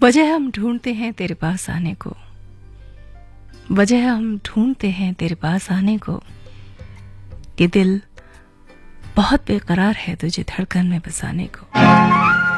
वजह हम ढूंढते हैं तेरे पास आने को, वजह हम ढूंढते हैं तेरे पास आने को, कि दिल बहुत बेकरार है तुझे धड़कन में बसाने को।